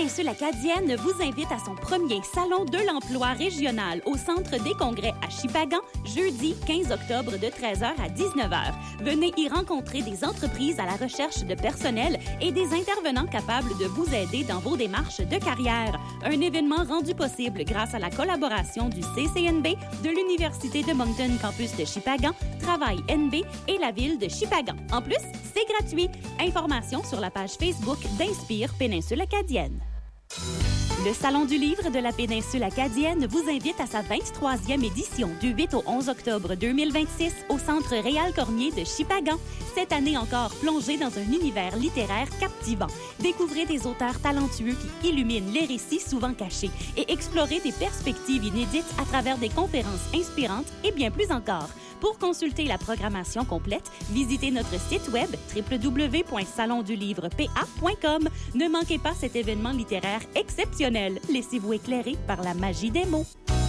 péninsule acadienne vous invite à son premier Salon de l'emploi régional au Centre des congrès à Shippagan, jeudi 15 octobre de 13h à 19h. Venez y rencontrer des entreprises à la recherche de personnel et des intervenants capables de vous aider dans vos démarches de carrière. Un événement rendu possible grâce à la collaboration du CCNB, de l'Université de Moncton Campus de Shippagan, Travail NB et la ville de Shippagan. En plus, c'est gratuit. Informations sur la page Facebook d'Inspire Péninsule Acadienne. Le Salon du livre de la Péninsule acadienne vous invite à sa 23e édition du 8 au 11 octobre 2026 au Centre Réal Cormier de Shippagan. Cette année encore, plongez dans un univers littéraire captivant. Découvrez des auteurs talentueux qui illuminent les récits souvent cachés et explorez des perspectives inédites à travers des conférences inspirantes et bien plus encore. Pour consulter la programmation complète, visitez notre site web www.salondulivrepa.com. Ne manquez pas cet événement littéraire exceptionnel. Laissez-vous éclairer par la magie des mots.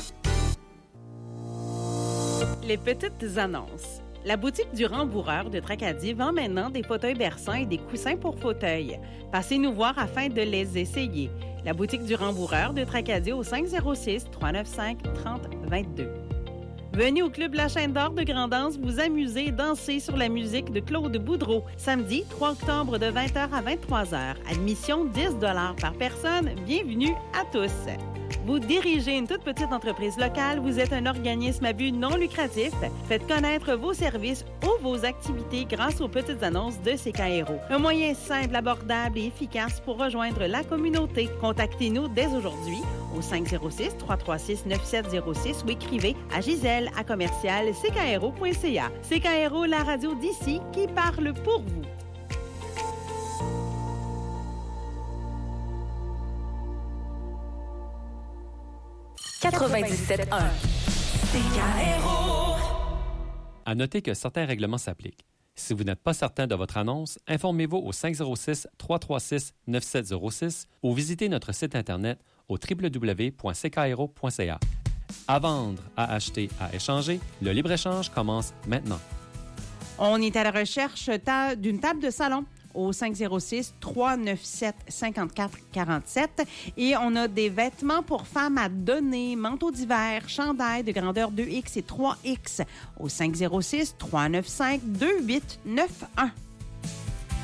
Les petites annonces. La boutique du Rembourreur de Tracadie vend maintenant des fauteuils berçants et des coussins pour fauteuils. Passez nous voir afin de les essayer. La boutique du Rembourreur de Tracadie au 506-395-3022. Venez au Club La Chaîne d'Or de Grand'Anse vous amuser et danser sur la musique de Claude Boudreau. Samedi 3 octobre de 20h à 23h. Admission 10 $ par personne. Bienvenue à tous. Vous dirigez une toute petite entreprise locale, vous êtes un organisme à but non lucratif. Faites connaître vos services ou vos activités grâce aux petites annonces de CKRO. Un moyen simple, abordable et efficace pour rejoindre la communauté. Contactez-nous dès aujourd'hui au 506-336-9706 ou écrivez à gisèle@CKRO.ca. CKRO, la radio d'ici qui parle pour vous. CKRO. À noter que certains règlements s'appliquent. Si vous n'êtes pas certain de votre annonce, informez-vous au 506-336-9706 ou visitez notre site Internet au www.ckro.ca. À vendre, à acheter, à échanger, le libre-échange commence maintenant. On est à la recherche d'une table de salon au 506-397-5447 et on a des vêtements pour femmes à donner, manteaux d'hiver, chandails de grandeur 2X et 3X au 506-395-2891.